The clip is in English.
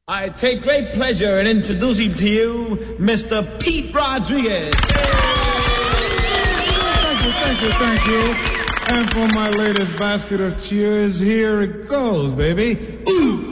I take great pleasure in introducing to you Mr. Pete Rodriguez. Thank you. And for my latest basket of cheers, here it goes, baby. Ooh.